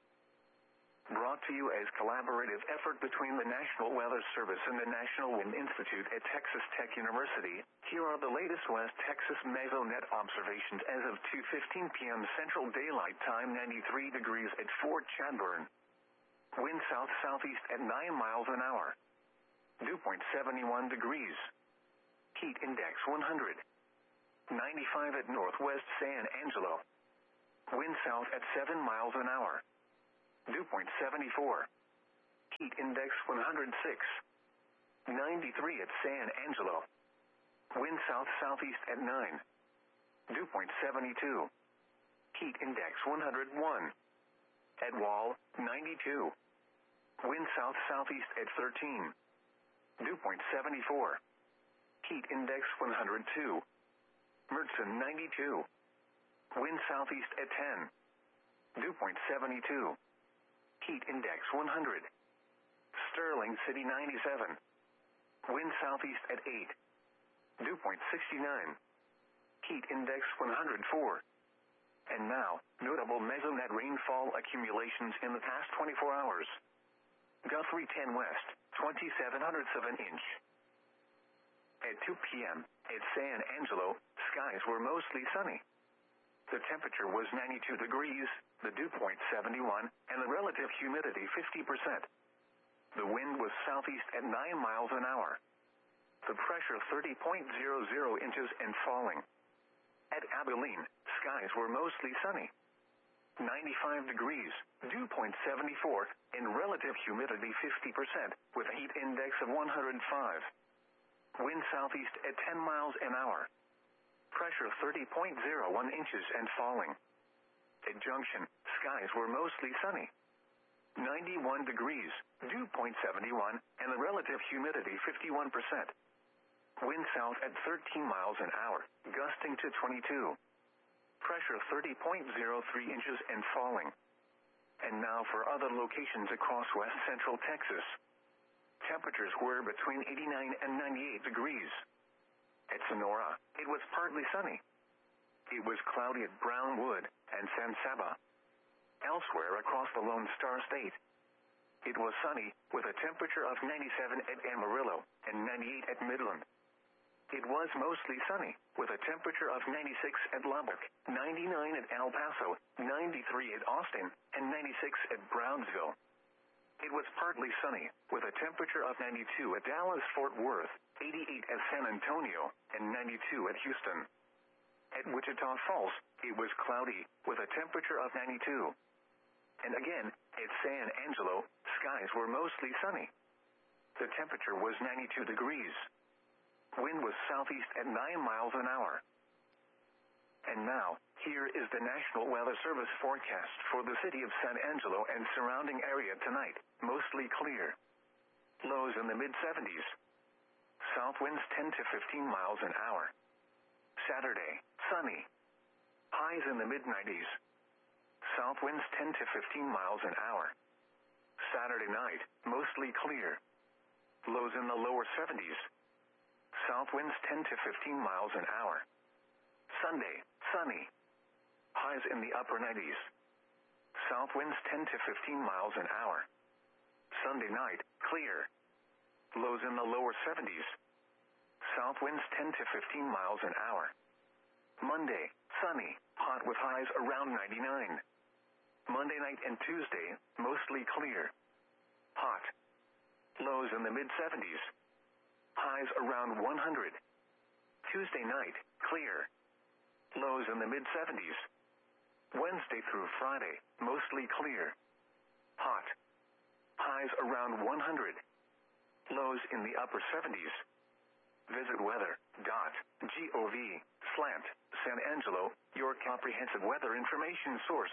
A: Brought to you as collaborative effort between the National Weather Service and the National Wind Institute at Texas Tech University. Here are the latest West Texas mesonet observations as of two fifteen p.m. Central Daylight Time. Ninety-three degrees at Fort Chadbourne. Wind south-southeast at nine miles an hour. Dew point seventy-one degrees. Heat index one hundred. ninety-five at northwest San Angelo. Wind south at seven miles an hour. Dew point seventy-four. Heat index one hundred six. ninety-three at San Angelo. Wind south-southeast at nine. Dew point seventy-two. Heat index one hundred one. At Wall, ninety-two. Wind south-southeast at thirteen. Dew point seventy-four. Heat index one hundred two. Mertzen, ninety-two. Wind southeast at ten. Dew point seventy-two. Heat index one hundred. Sterling City, ninety-seven. Wind southeast at eight. Dew point sixty-nine. Heat index one hundred four. And now, notable mesonet rainfall accumulations in the past twenty-four hours. Guthrie ten West, twenty-seven hundredths of an inch. At two p.m., at San Angelo, skies were mostly sunny. The temperature was ninety-two degrees, the dew point seventy-one, and the relative humidity fifty percent. The wind was southeast at nine miles an hour. The pressure thirty point zero zero inches and falling. At Abilene, skies were mostly sunny. ninety-five degrees, dew point seventy-four, and relative humidity fifty percent, with a heat index of one hundred five. Wind southeast at ten miles an hour. Pressure thirty point zero one inches and falling. At Junction, skies were mostly sunny. ninety-one degrees, dew point seventy-one, and the relative humidity fifty-one percent. Wind south at thirteen miles an hour, gusting to twenty-two. Pressure thirty point zero three inches and falling. And now for other locations across west central Texas. Temperatures were between eighty-nine and ninety-eight degrees. At Sonora, it was partly sunny. It was cloudy at Brownwood and San Saba. Elsewhere across the Lone Star State, it was sunny, with a temperature of ninety-seven at Amarillo and ninety-eight at Midland. It was mostly sunny, with a temperature of ninety-six at Lubbock, ninety-nine at El Paso, ninety-three at Austin, and ninety-six at Brownsville. It was partly sunny, with a temperature of ninety-two at Dallas-Fort Worth, eighty-eight at San Antonio, and ninety-two at Houston. At Wichita Falls, it was cloudy, with a temperature of ninety-two. And again, at San Angelo, skies were mostly sunny. The temperature was ninety-two degrees. Wind was southeast at nine miles an hour. And now, here is the National Weather Service forecast for the city of San Angelo and surrounding area tonight. Mostly clear. Lows in the mid seventies. South winds ten to fifteen miles an hour. Saturday, sunny. Highs in the mid nineties. South winds ten to fifteen miles an hour. Saturday night, mostly clear. Lows in the lower seventies. South winds ten to fifteen miles an hour. Sunday, sunny. Highs in the upper nineties. South winds ten to fifteen miles an hour. Sunday night, clear. Lows in the lower seventies. South winds ten to fifteen miles an hour. Monday, sunny, hot with highs around ninety-nine. Monday night and Tuesday, mostly clear. Hot. Lows in the mid seventies. Highs around one hundred. Tuesday night, clear. Lows in the mid seventies. Wednesday through Friday, mostly clear. Hot. Highs around one hundred. Lows in the upper seventies. Visit weather.gov slant San Angelo, your comprehensive weather information source.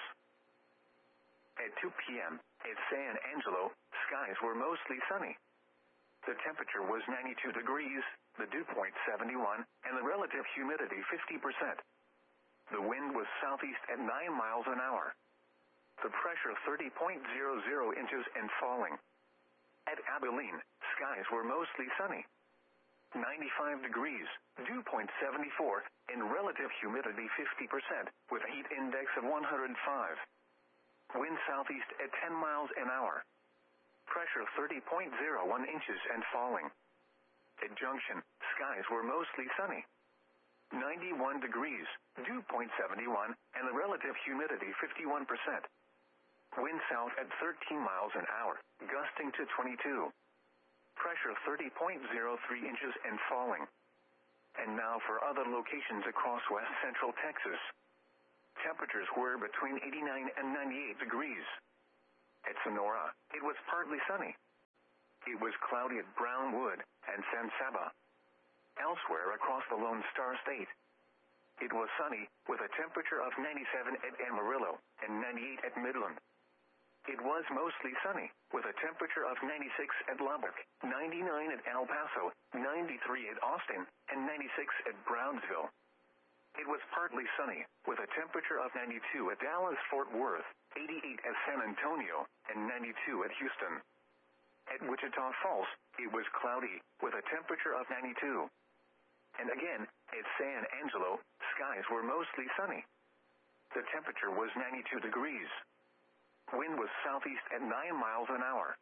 A: At two p.m., at San Angelo, skies were mostly sunny. The temperature was ninety-two degrees, the dew point seventy-one, and the relative humidity fifty percent. The wind was southeast at nine miles an hour. The pressure thirty point zero zero inches and falling. At Abilene, skies were mostly sunny. ninety-five degrees, dew point seventy-four, and relative humidity fifty percent, with a heat index of one hundred five. Wind southeast at ten miles an hour. Pressure thirty point zero one inches and falling. At Junction, skies were mostly sunny. ninety-one degrees, dew point seventy-one, and the relative humidity fifty-one percent. Wind south at thirteen miles an hour, gusting to twenty-two. Pressure thirty point zero three inches and falling. And now for other locations across west central Texas. Temperatures were between eighty-nine and ninety-eight degrees. At Sonora, it was partly sunny. It was cloudy at Brownwood and San Saba. Elsewhere across the Lone Star State, it was sunny, with a temperature of ninety-seven at Amarillo and ninety-eight at Midland. It was mostly sunny, with a temperature of ninety-six at Lubbock, ninety-nine at El Paso, ninety-three at Austin, and ninety-six at Brownsville. It was partly sunny, with a temperature of ninety-two at Dallas-Fort Worth, eighty-eight at San Antonio, and ninety-two at Houston. At Wichita Falls, it was cloudy, with a temperature of ninety-two. And again, at San Angelo, skies were mostly sunny. The temperature was ninety-two degrees. Wind was southeast at nine miles an hour.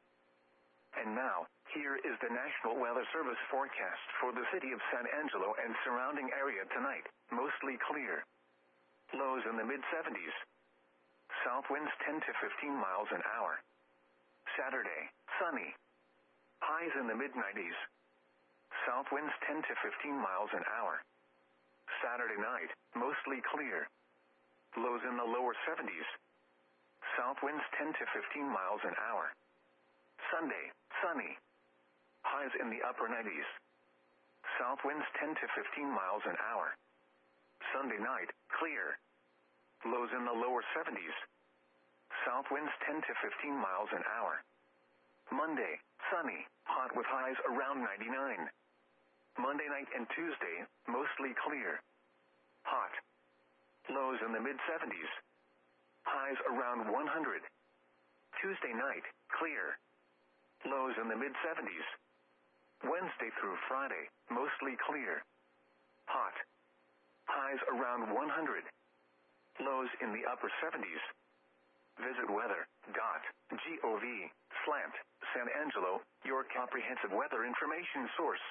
A: And now, here is the National Weather Service forecast for the city of San Angelo and surrounding area tonight. Mostly clear. Lows in the mid seventies. South winds ten to fifteen miles an hour. Saturday, sunny. Highs in the mid nineties. South winds ten to fifteen miles an hour. Saturday night, mostly clear. Lows in the lower seventies. South winds ten to fifteen miles an hour. Sunday, sunny. Highs in the upper nineties. South winds ten to fifteen miles an hour. Sunday night, clear. Lows in the lower seventies. South winds ten to fifteen miles an hour. Monday, sunny, hot with highs around ninety-nine. Monday night and Tuesday, mostly clear. Hot. Lows in the mid seventies. Highs around one hundred. Tuesday night, clear. Lows in the mid seventies. Wednesday through Friday, mostly clear. Hot. Highs around one hundred. Lows in the upper seventies. Visit weather dot gov slash San Angelo, your comprehensive weather information source.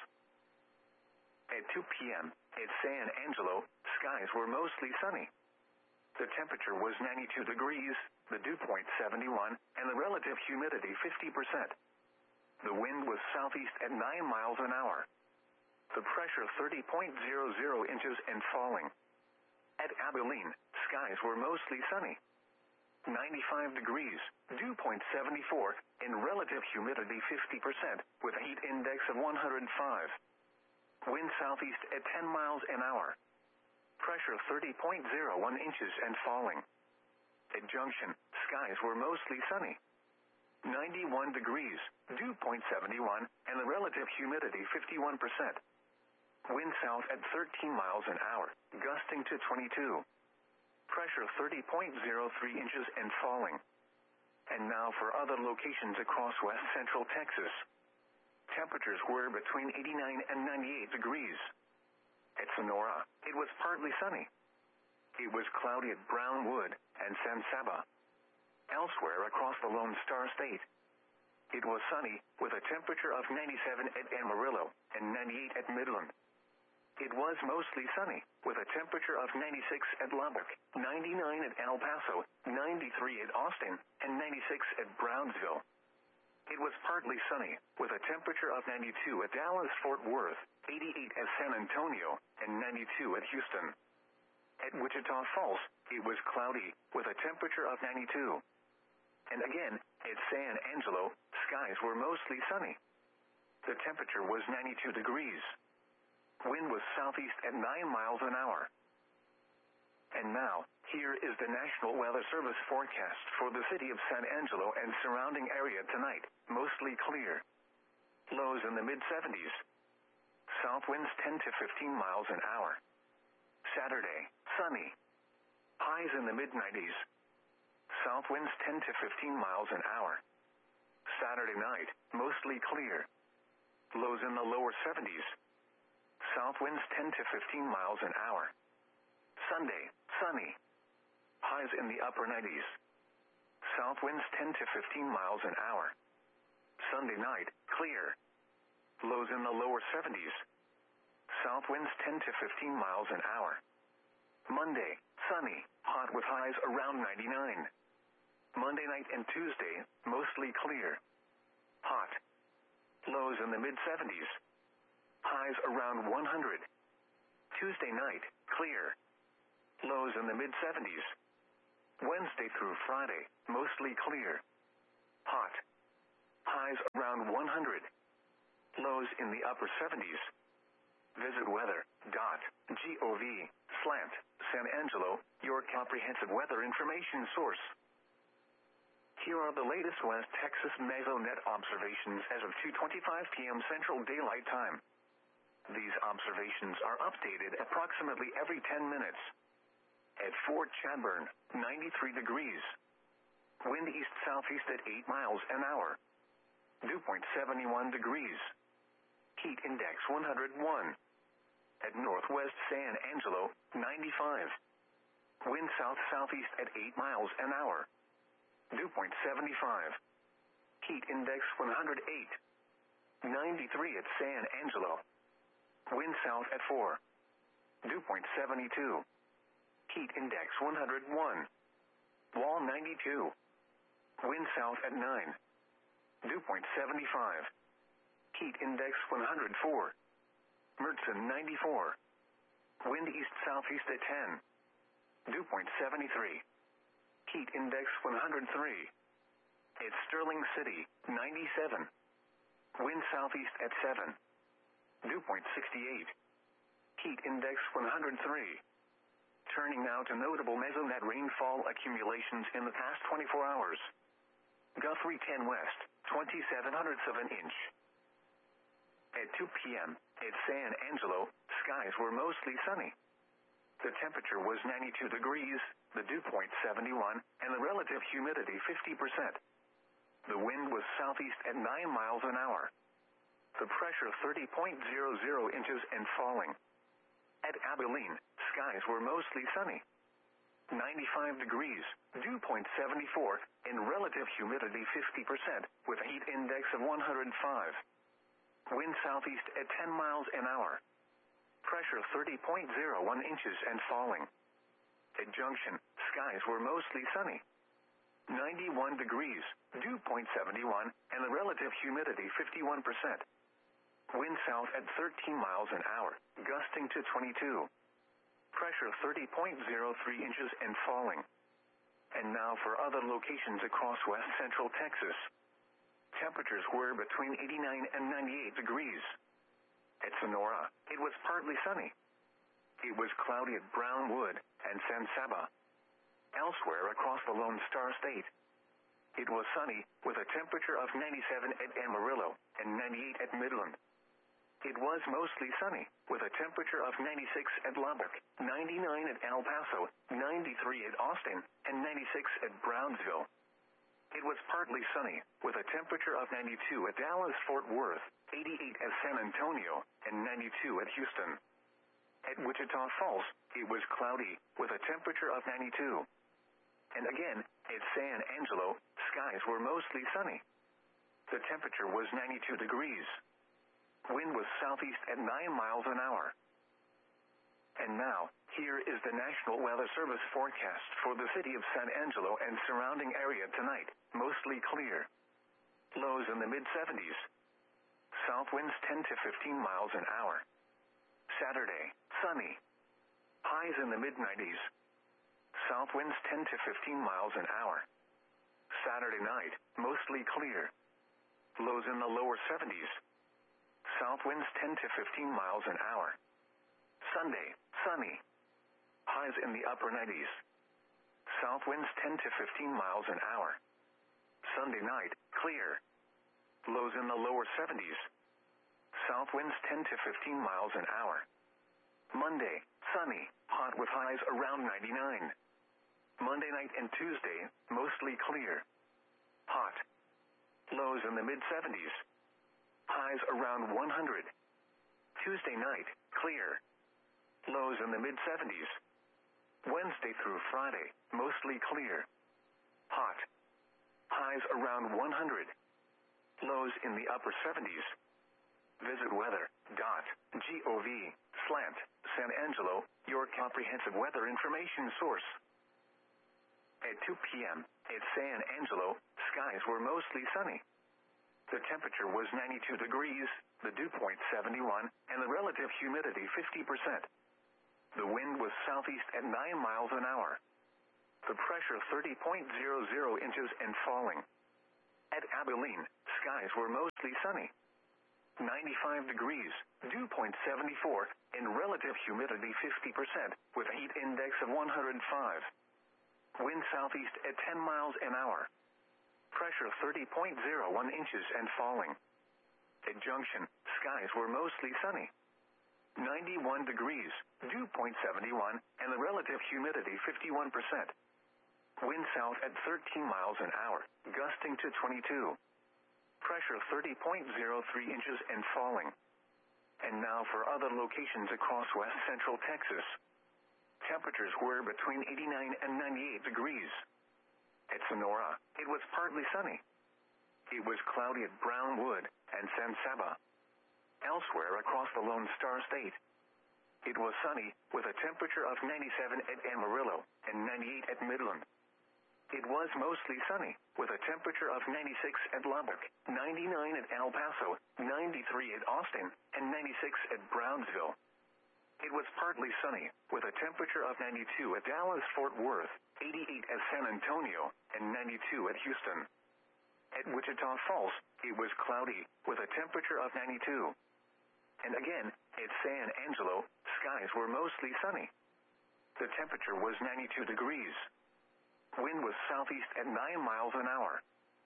A: At two p.m., at San Angelo, skies were mostly sunny. The temperature was ninety-two degrees, the dew point seventy-one, and the relative humidity fifty percent. The wind was southeast at nine miles an hour. The pressure thirty point zero zero inches and falling. At Abilene, skies were mostly sunny. ninety-five degrees, dew point seventy-four, and relative humidity fifty percent, with a heat index of one hundred five. Wind southeast at ten miles an hour. Pressure thirty point zero one inches and falling. At Junction, skies were mostly sunny. ninety-one degrees, dew point seventy-one, and the relative humidity fifty-one percent. Wind south at thirteen miles an hour, gusting to twenty-two. Pressure thirty point zero three inches and falling. And now for other locations across west central Texas. Temperatures were between eighty-nine and ninety-eight degrees. At Sonora, it was partly sunny. It was cloudy at Brownwood and San Saba. Elsewhere across the Lone Star State, it was sunny, with a temperature of ninety-seven at Amarillo and ninety-eight at Midland. It was mostly sunny, with a temperature of ninety-six at Lubbock, ninety-nine at El Paso, ninety-three at Austin, and ninety-six at Brownsville. It was partly sunny, with a temperature of ninety-two at Dallas-Fort Worth, eighty-eight at San Antonio, and ninety-two at Houston. At Wichita Falls, it was cloudy, with a temperature of ninety-two. And again, at San Angelo, skies were mostly sunny. The temperature was ninety-two degrees. Wind was southeast at nine miles an hour. And now, here is the National Weather Service forecast for the city of San Angelo and surrounding area tonight. Mostly clear. Lows in the mid seventies. South winds ten to fifteen miles an hour. Saturday, sunny. Highs in the mid nineties. South winds ten to fifteen miles an hour. Saturday night, mostly clear. Lows in the lower seventies. South winds ten to fifteen miles an hour. Sunday, sunny. Highs in the upper nineties. South winds ten to fifteen miles an hour. Sunday night, clear. Lows in the lower seventies. South winds ten to fifteen miles an hour. Monday, sunny, hot with highs around ninety-nine. Monday night and Tuesday, mostly clear. Hot. Lows in the mid seventies. Highs around one hundred. Tuesday night, clear. Lows in the mid seventies. Wednesday through Friday, mostly clear. Hot. Highs around one hundred. Lows in the upper seventies. Visit weather dot gov slant San Angelo, your comprehensive weather information source. Here are the latest West Texas Mesonet observations as of two twenty-five p.m. Central Daylight Time. These observations are updated approximately every ten minutes. At Fort Chadbourne, ninety-three degrees. Wind east-southeast at eight miles an hour. Dew point seventy-one degrees. Heat index one hundred one. At Northwest San Angelo, ninety-five. Wind south-southeast at eight miles an hour. Dew point seventy-five. Heat index one hundred eight. ninety-three at San Angelo. Wind south at four. Dew point seventy-two. Heat index one hundred one. Wall ninety-two. Wind south at nine. Dew point seventy-five. Heat index one hundred four. Mertzen ninety-four. Wind east-southeast at ten. Dew point seventy-three. Heat index one hundred three. At Sterling City, ninety-seven. Wind southeast at seven. Dew point sixty-eight. Heat index one hundred three. Turning now to notable Mesonet rainfall accumulations in the past twenty-four hours. Guthrie ten West, twenty-seven hundredths of an inch. At two p.m., at San Angelo, skies were mostly sunny. The temperature was ninety-two degrees, the dew point seventy-one, and the relative humidity fifty percent. The wind was southeast at nine miles an hour. The pressure thirty point zero zero inches and falling. At Abilene, skies were mostly sunny. ninety-five degrees, dew point seventy-four, and relative humidity fifty percent, with a heat index of one hundred five. Wind southeast at ten miles an hour. Pressure thirty point zero one inches and falling. At Junction, skies were mostly sunny. ninety-one degrees, dew point seventy-one, and the relative humidity fifty-one percent. Wind south at thirteen miles an hour, gusting to twenty-two. Pressure thirty point zero three inches and falling. And now for other locations across west central Texas. Temperatures were between eighty-nine and ninety-eight degrees. At Sonora, it was partly sunny. It was cloudy at Brownwood and San Saba. Elsewhere across the Lone Star State, it was sunny with a temperature of ninety-seven at Amarillo and ninety-eight at Midland. It was mostly sunny, with a temperature of ninety-six at Lubbock, ninety-nine at El Paso, ninety-three at Austin, and ninety-six at Brownsville. It was partly sunny, with a temperature of ninety-two at Dallas-Fort Worth, eighty-eight at San Antonio, and ninety-two at Houston. At Wichita Falls, it was cloudy, with a temperature of ninety-two. And again, at San Angelo, skies were mostly sunny. The temperature was ninety-two degrees. Wind was southeast at nine miles an hour. And now, here is the National Weather Service forecast for the city of San Angelo and surrounding area tonight. Mostly clear. Lows in the mid seventies. South winds ten to fifteen miles an hour. Saturday, sunny. Highs in the mid nineties. South winds ten to fifteen miles an hour. Saturday night, mostly clear. Lows in the lower seventies. South winds ten to fifteen miles an hour. Sunday, sunny. Highs in the upper nineties. South winds ten to fifteen miles an hour. Sunday night, clear. Lows in the lower seventies. South winds ten to fifteen miles an hour. Monday, sunny, hot with highs around ninety-nine. Monday night and Tuesday, mostly clear. Hot. Lows in the mid seventies. Highs around one hundred. Tuesday night, clear. Lows in the mid seventies. Wednesday through Friday, mostly clear. Hot. Highs around one hundred. Lows in the upper seventies. Visit weather dot gov slant San Angelo, your comprehensive weather information source. At two p.m., at San Angelo, skies were mostly sunny. The temperature was ninety-two degrees, the dew point seventy-one, and the relative humidity fifty percent. The wind was southeast at nine miles an hour. The pressure thirty point zero zero inches and falling. At Abilene, skies were mostly sunny. ninety-five degrees, dew point seventy-four, and relative humidity fifty percent, with a heat index of one hundred five. Wind southeast at ten miles an hour. Pressure thirty point zero one inches and falling. At Junction, skies were mostly sunny. ninety-one degrees, dew point seventy-one, and the relative humidity fifty-one percent. Wind south at thirteen miles an hour, gusting to twenty-two. Pressure thirty point zero three inches and falling. And now for other locations across west central Texas. Temperatures were between eighty-nine and ninety-eight degrees. At Sonora, it was partly sunny. It was cloudy at Brownwood and San Saba. Elsewhere across the Lone Star State, it was sunny with a temperature of ninety-seven at Amarillo and ninety-eight at Midland. It was mostly sunny with a temperature of ninety-six at Lubbock, ninety-nine at El Paso, ninety-three at Austin, and ninety-six at Brownsville. It was partly sunny with a temperature of ninety-two at Dallas-Fort Worth, eighty-eight at San Antonio, and ninety-two at Houston. At Wichita Falls, it was cloudy with a temperature of ninety-two. And again, at San Angelo, skies were mostly sunny. The temperature was ninety-two degrees. Wind was southeast at nine miles an hour.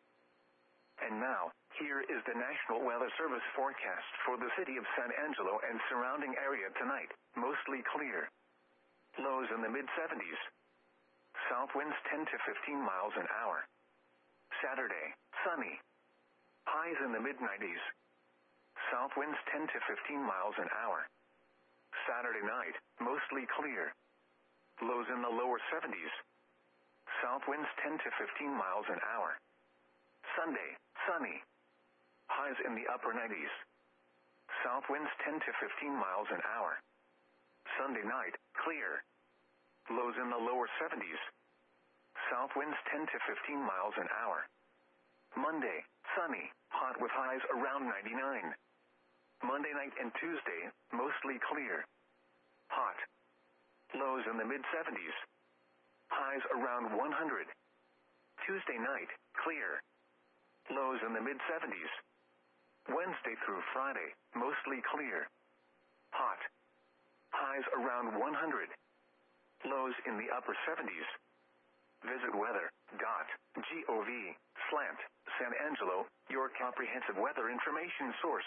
A: And now, here is the National Weather Service forecast for the city of San Angelo and surrounding area tonight. Mostly clear. Lows in the mid seventies. South winds ten to fifteen miles an hour. Saturday, sunny. Highs in the mid nineties. South winds ten to fifteen miles an hour. Saturday night, mostly clear. Lows in the lower seventies. South winds ten to fifteen miles an hour. Sunday, sunny. Highs in the upper nineties. South winds ten to fifteen miles an hour. Sunday night, clear. Lows in the lower seventies. South winds ten to fifteen miles an hour. Monday, sunny, hot with highs around ninety-nine. Monday night and Tuesday, mostly clear. Hot. Lows in the mid seventies. Highs around one hundred. Tuesday night, clear. Lows in the mid seventies. Wednesday through Friday, mostly clear. Hot. Highs around one hundred. Lows in the upper seventies. Visit weather dot gov slant San Angelo, your comprehensive weather information source.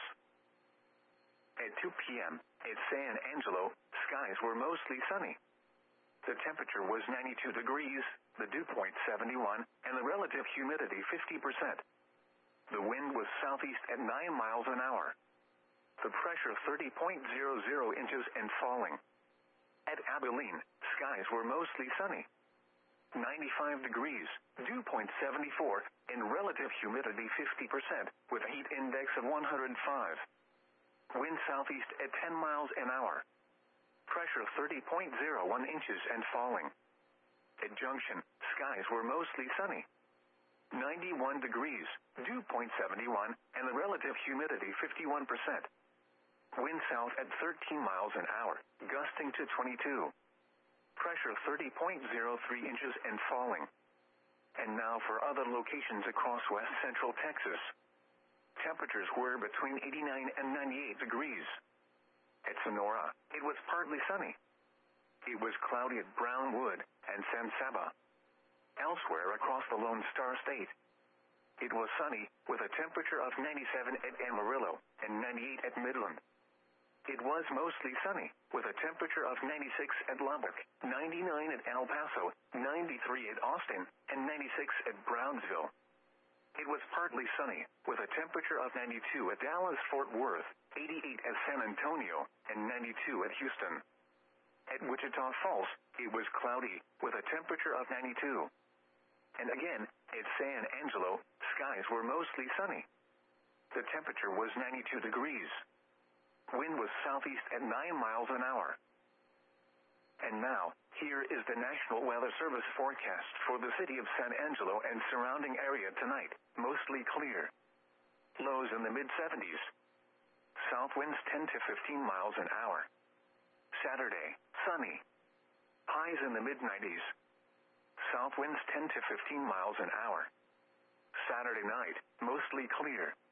A: At two p.m., at San Angelo, skies were mostly sunny. The temperature was ninety-two degrees, the dew point seventy-one, and the relative humidity fifty percent. The wind was southeast at nine miles an hour. The pressure thirty point zero zero inches and falling. At Abilene, skies were mostly sunny. ninety-five degrees, dew point seventy-four, and relative humidity fifty percent, with a heat index of one hundred five. Wind southeast at ten miles an hour. Pressure thirty point zero one inches and falling. At Junction, skies were mostly sunny. ninety-one degrees, dew point seventy-one, and the relative humidity fifty-one percent. Wind south at thirteen miles an hour, gusting to twenty-two. Pressure thirty point zero three inches and falling. And now for other locations across west central Texas. Temperatures were between eighty-nine and ninety-eight degrees. At Sonora, it was partly sunny. It was cloudy at Brownwood and San Saba. Elsewhere across the Lone Star State, it was sunny with a temperature of ninety-seven at Amarillo and ninety-eight at Midland. It was mostly sunny with a temperature of ninety-six at Lubbock, ninety-nine at El Paso, ninety-three at Austin, and ninety-six at Brownsville. It was partly sunny with a temperature of ninety-two at Dallas-Fort Worth, eighty-eight at San Antonio, and ninety-two at Houston. At Wichita Falls, it was cloudy with a temperature of ninety-two. And again, at San Angelo, skies were mostly sunny. The temperature was ninety-two degrees. Wind was southeast at nine miles an hour. And now, here is the National Weather Service forecast for the city of San Angelo and surrounding area tonight. Mostly clear. Lows in the mid seventies. South winds ten to fifteen miles an hour. Saturday, sunny. Highs in the mid nineties. South winds ten to fifteen miles an hour. Saturday night, mostly clear.